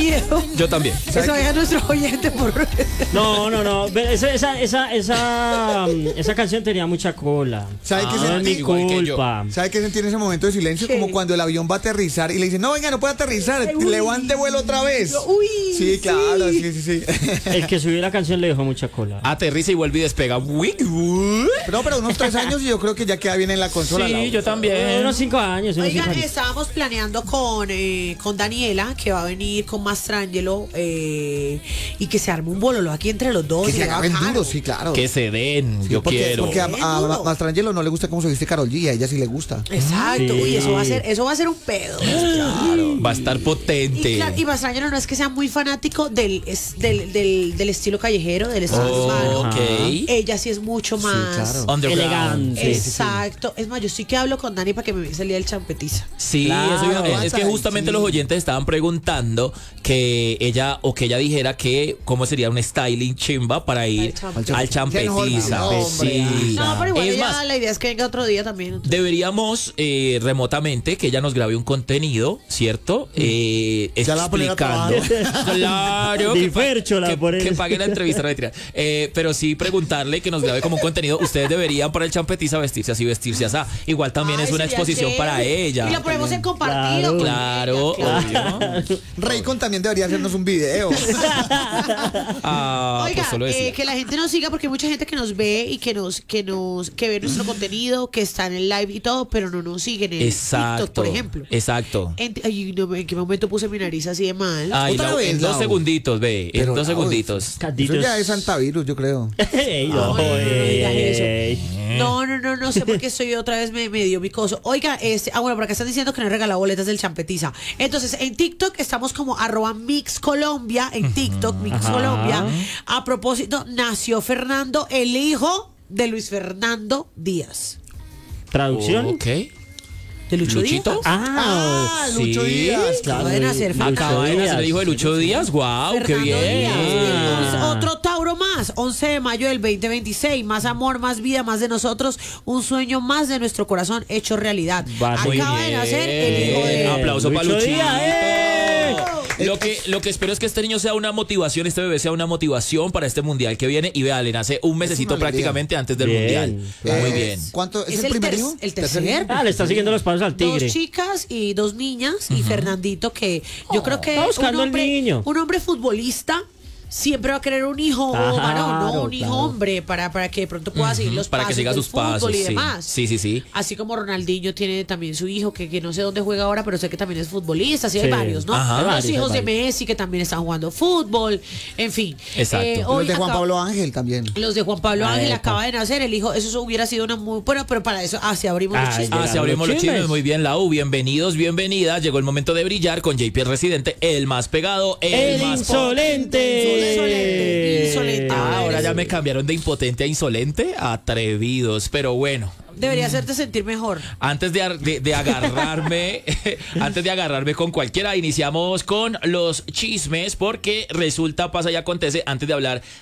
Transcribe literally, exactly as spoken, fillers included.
miedo. Yo también. Que se vaya nuestro oyente por... No, no, no. Ve, Esa, esa, esa, esa, esa canción tenía mucha cola. ¿Sabe qué No es sentí? mi Igual que yo. culpa. ¿Sabe qué sentí en ese momento de silencio? ¿Qué? Como cuando el avión va a aterrizar y le dicen, no, venga, no puede aterrizar, Uy. levante vuelo otra vez. Uy, Sí, claro, sí. sí, sí, sí. El que subió la canción le dejó mucha cola. Aterriza y vuelve y despega. Uy, uy. No, pero unos tres años y yo creo que ya queda bien en la consola. Sí, la- yo Eh, también. unos cinco años. Unos cinco Oigan, años. estábamos planeando con, eh, con Daniela, que va a venir con Mastrangelo, eh, y que se arme un bololo aquí entre los dos. Que se sería acaben bacano. duros, sí, claro. Que se den, Sí, yo porque, quiero. Porque a, a, Duro. a Mastrangelo no le gusta cómo se viste Karol G, a ella sí le gusta. Exacto, Sí. uy, eso va a ser, eso va a ser un pedo. Va a estar Y, potente. claro, y Mastrangelo no es que sea muy fanático del, es, del, del, del estilo callejero, del estilo Oh, urbano. ok. Ella sí es mucho más claro. Underground. Elegante. exacto. Es más, yo sí que hablo con Dani para que me salga el champetiza. Sí, Claro. eso iba- es que justamente Sí. los oyentes estaban preguntando que ella o que ella dijera que cómo sería un styling chimba para ir Al champ- al champetiza. No, hombre. Sí. No, pero igual Es ella, más, la idea es que venga otro día también. deberíamos eh, remotamente que ella nos grabe un contenido, ¿cierto? Eh, Ya la va a poner a explicando. Claro. Di que, pa- Ferchola, que- por que eso. pague la entrevista, no, mentira. Eh, pero sí preguntarle que nos grabe como un contenido. Ustedes deberían para el champetiza vestirse así, vestirse así. Igual también Ay, es una sería exposición chévere. para ella. Y la ponemos en compartido. Claro. con ella, Claro, claro. obvio. Raycon también debería hacernos un video. Ah, Oiga, pues solo decía. eh, que la gente nos siga porque hay mucha gente que nos ve y que nos que nos que ve nuestro contenido, que está en el live y todo, pero no nos siguen en Exacto. TikTok, por ejemplo. Exacto. En, ay, no, ¿en qué momento puse mi nariz así de mal? Ay, Otra Lau, vez, en dos Lau. segunditos, ve. Pero, en dos Lau, segunditos. Eso Canditos. ya es antivirus, yo creo. Ey, no, Ay, no, no digas eso. ey. No, no, no, no sé por qué estoy otra vez me, me dio mi coso. Oiga, este, ah, bueno, por acá están diciendo que no he regalado boletas del champetiza. Entonces, en TikTok estamos como arroba Mix Colombia, en TikTok, Mix Ajá. Colombia. A propósito, nació Fernando, el hijo de Luis Fernando Díaz. ¿Traducción? Ok. ¿De Lucho ¿Luchito? Díaz? Ah, Ah, Lucho sí, Díaz. Acaba de nacer Lucho Acaba de nacer el Díaz. hijo de Lucho Díaz. Wow, qué Fernando bien. Díaz. Ah. Otro Tauro más, once de mayo del veinte veintiséis. Más amor, más vida, más de nosotros. Un sueño más de nuestro corazón hecho realidad. Va, muy Acaba de bien. nacer el hijo de... Aplauso para Lucho Luchito. Díaz, ¡eh! Lo que, lo que espero es que este niño sea una motivación, este bebé sea una motivación para este mundial que viene. Y vea, le nace un mesecito una alegría. prácticamente antes del Bien, mundial. claro. Muy Eh, bien. ¿Cuánto es, Es el el, primer ter- hijo? el tercer. Ah, le está siguiendo los pasos al tigre. Dos chicas y dos niñas y Fernandito que yo creo que está buscando un al hombre, niño. un hombre futbolista siempre va a querer un hijo Claro, varón, no un hijo claro. hombre para, para que de pronto pueda seguir los Para que pasos siga del sus pasos. fútbol y Sí. demás. sí, sí, sí. Así como Ronaldinho tiene también su hijo, que, que no sé dónde juega ahora, pero sé que también es futbolista, así hay Sí. varios, ¿no? Ajá. Los Hay varios, hijos hay de Messi que también están jugando fútbol, en fin. Exacto. Eh, Los hoy de Juan acá- Pablo Ángel también. Los de Juan Pablo Ah, Ángel epa. acaba de nacer, el hijo, eso hubiera sido una muy... Bueno, pero para eso, así abrimos Ah, los chismes. ya. Ah, si abrimos los los chismes. chismes. Muy bien, Lau. Bienvenidos, bienvenidas. Llegó el momento de brillar con J P Residente, el más pegado, el, El más insolente. Insolente, insolente. Ah, ahora ya Eres- me cambiaron de impotente a insolente. Atrevidos. Pero bueno. Debería hacerte sentir mejor. Antes de, ar- de- de agarrarme, antes de agarrarme con cualquiera, iniciamos con los chismes porque resulta, pasa y acontece, antes de hablar